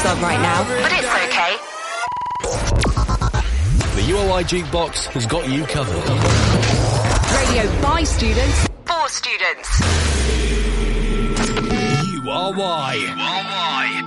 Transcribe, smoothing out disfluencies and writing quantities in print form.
on right now, but it's okay. The UOI Jukebox has got you covered. Radio by students, for students. UOI.